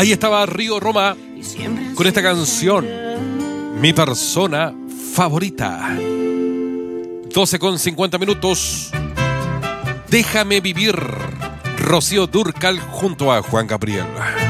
Ahí estaba Río Roma con esta canción, Mi persona favorita. 12:50. Déjame vivir. Rocío Dúrcal junto a Juan Gabriel.